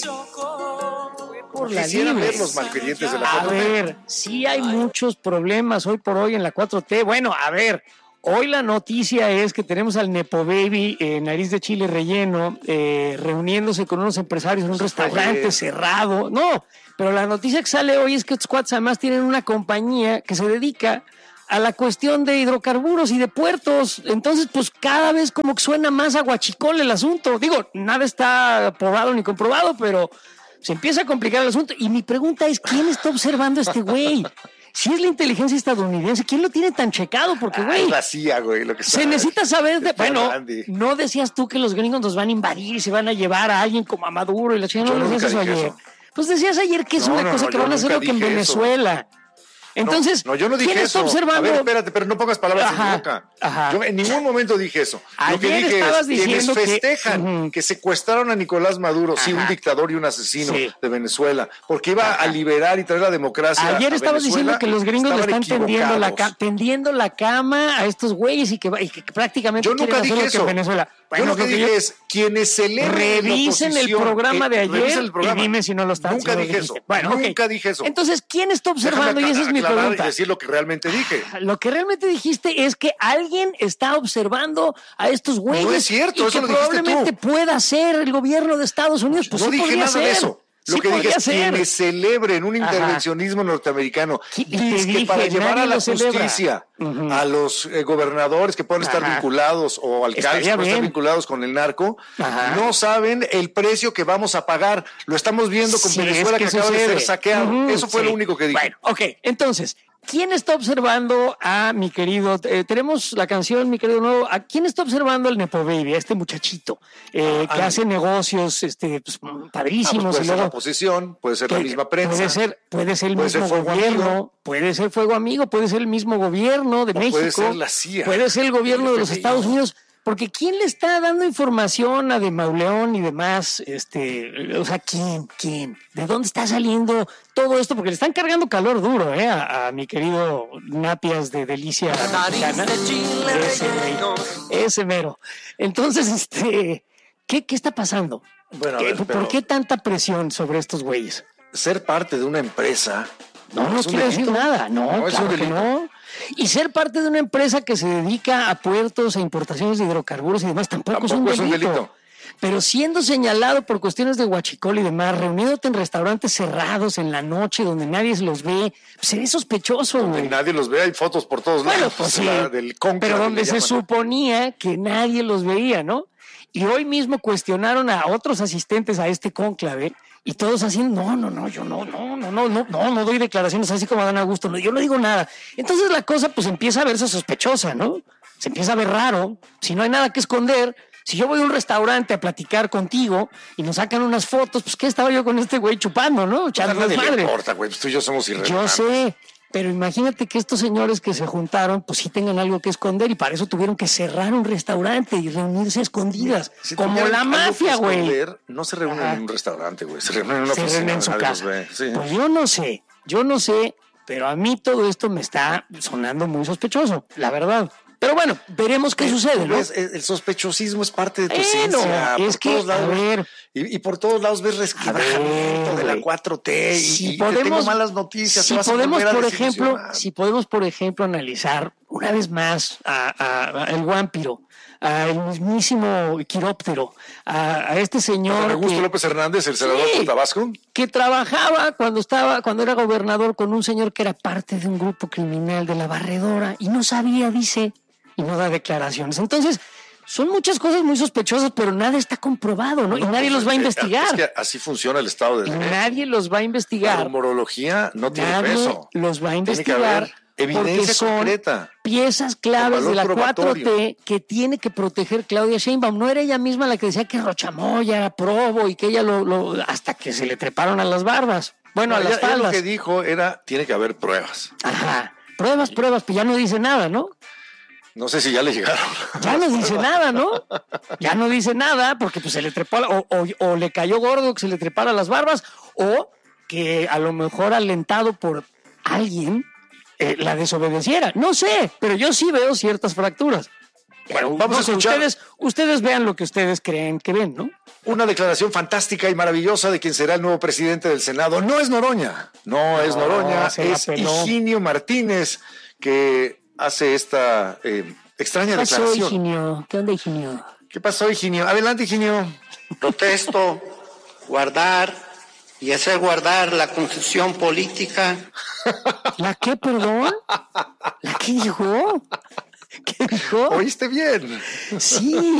Por la Quisiera libre. ver los malquerientes de la 4T. A ver, sí hay muchos problemas hoy por hoy en la 4T. Bueno, a ver, hoy la noticia es que tenemos al Nepo Baby, nariz de chile relleno, reuniéndose con unos empresarios en un restaurante cerrado. No, pero la noticia que sale hoy es que estos cuates además tienen una compañía que se dedica a la cuestión de hidrocarburos y de puertos. Entonces, pues cada vez como que suena más a guachicol el asunto. Digo, nada está probado ni comprobado, pero se empieza a complicar el asunto. Y mi pregunta es, ¿quién está observando a este güey? Si es la inteligencia estadounidense, ¿quién lo tiene tan checado? Porque, güey, es la CIA, güey, lo que se necesita saber de... Bueno, Andy. no decías tú que los gringos nos van a invadir y se van a llevar a alguien como a Maduro y la chingada. Yo No decías nunca eso dije ayer. eso. Pues decías ayer que es una cosa que yo van a hacer nunca lo que en dije Venezuela. Entonces, no, yo no dije ¿quién eso. está observando? A ver, espérate, pero no pongas palabras en mi boca. Ajá. Yo en ningún momento dije eso. Lo que Ayer dije estabas es quienes diciendo que- festejan que secuestraron a Nicolás Maduro, sí, un Ajá. dictador y un asesino Sí. de Venezuela, porque iba a liberar y traer la democracia Ayer a estabas Venezuela, diciendo que los gringos le estaban están equivocados. tendiendo la cama a estos güeyes y que prácticamente Yo nunca quieren hacer dije lo que eso. en Venezuela. Yo lo que creo que dije es quienes celebren revisen la el oposición, programa de revisen ayer el programa. y dime si no lo están. Nunca si no lo dije dijiste. eso. Bueno, Nunca ok. dije eso. Entonces, ¿quién está observando? Y esa es mi aclarar pregunta. y decir lo que realmente dije. Lo que realmente dijiste es que alguien está observando a estos güeyes. No es cierto, y eso que lo dijiste probablemente tú. pueda ser el gobierno de Estados Unidos. Pues no sí dije podría nada de ser. eso. Lo Sí que dije podría es ser. quienes celebren un Ajá. intervencionismo norteamericano. Y te Dice que dije, para llevar nadie a la lo celebra. justicia a los gobernadores que pueden estar Ajá. vinculados o alcaldes Estaría que pueden estar bien. vinculados con el narco, Ajá. no saben el precio que vamos a pagar. Lo estamos viendo con Sí, Venezuela es que acaba de sucede. ser saqueado. Ujú, Eso fue sí. lo único que dije. Bueno, ok, entonces, ¿quién está observando a mi querido? Tenemos la canción, mi querido nuevo. ¿A quién está observando al Nepo Baby, a este muchachito que hace negocios pues, padrísimos? Puede y ser la luego oposición, puede ser la que misma prensa. puede ser el puede ser mismo Fuego gobierno, Amigo. puede ser Fuego Amigo, puede ser el mismo gobierno de México, puede ser la CIA, puede ser el gobierno el de los FBI. Estados Unidos. Porque ¿quién le está dando información a de Mauleón y demás? O sea, ¿quién? ¿De dónde está saliendo todo esto? Porque le están cargando calor duro, a mi querido Napias de Delicia Mexicana. Ese mero. Entonces, ¿qué está pasando? Bueno, a ver, ¿Por pero- qué tanta presión sobre estos güeyes? Ser parte de una empresa No es un quiere decir delito. nada. No, es claro un que delito. no. Y ser parte de una empresa que se dedica a puertos, a importaciones de hidrocarburos y demás, tampoco es un delito. Pero siendo señalado por cuestiones de huachicol y demás, reuniéndote en restaurantes cerrados en la noche donde nadie los ve, pues se ve sospechoso, Donde güey. nadie los ve, hay fotos por todos Bueno, lados. pues sí, Del cónclave, pero donde le se llaman. suponía que nadie los veía, ¿no? Y hoy mismo cuestionaron a otros asistentes a este cónclave y todos haciendo, yo no doy declaraciones así como Dan Augusto, no, yo no digo nada. Entonces la cosa pues empieza a verse sospechosa, ¿no? Se empieza a ver raro, si no hay nada que esconder. Si yo voy a un restaurante a platicar contigo y nos sacan unas fotos, pues ¿qué estaba yo con este güey chupando, no? A Echando nadie le desmadre. importa, güey, pues tú y yo somos Yo irrelevantes. sé, pero imagínate que estos señores que se juntaron, pues sí tengan algo que esconder y para eso tuvieron que cerrar un restaurante y reunirse a escondidas, Si como tuvieran la algo mafia, que güey. esconder, no se reúnen Ajá. en un restaurante, güey. Se reúnen en una Se oficina. reúnen en su nadie los casa. ve. Sí. Pues yo no sé, pero a mí todo esto me está sonando muy sospechoso, la verdad. Pero bueno, veremos qué sucede, ¿no? ¿Ves? El sospechosismo es parte de tu Bueno, ciencia. es por que, todos lados a ver. y por todos lados ves resquebrajamiento de la 4T y te tengo malas noticias. te vas a volver a desilusionar. Si podemos, por ejemplo, analizar una vez más a el Guampiro, al mismísimo Quiróptero, a este señor Augusto López Hernández, el senador por Tabasco. que trabajaba cuando era gobernador con un señor que era parte de un grupo criminal de la Barredora y no sabía, dice, y no da declaraciones. Entonces, son muchas cosas muy sospechosas, pero nada está comprobado, ¿no? Y nadie los va a investigar. Es que así funciona el Estado de Derecho. Nadie los va a La investigar. rumorología no tiene Nadie peso. los va a Tiene que investigar. haber evidencia porque son concreta. piezas claves Con de la valor 4T probatorio. que tiene que proteger Claudia Sheinbaum. No era ella misma la que decía que Rochamoya era probo y que ella hasta que se le treparon a las barbas. Bueno, a las Ella lo faldas. que dijo era, tiene que haber pruebas. Ajá. Pruebas, pues ya no dice nada, ¿no? No sé si ya le llegaron. Ya no dice nada, ¿no? Ya no dice nada porque pues se le trepó o le cayó gordo que se le trepara las barbas o que a lo mejor alentado por alguien la desobedeciera. No sé, pero yo sí veo ciertas fracturas. Bueno, vamos a escuchar. Ustedes vean lo que ustedes creen que ven, ¿no? Una declaración fantástica y maravillosa de quien será el nuevo presidente del Senado. No es Noroña, es Higinio Martínez, que hace esta extraña declaración. Higinio? ¿Qué onda, Higinio? ¿Qué pasó, Higinio? Adelante, Higinio. Protesto, guardar y hacer guardar la Constitución política. ¿La qué, perdón? ¿La qué dijo? ¿Qué dijo? ¿Oíste bien? Sí.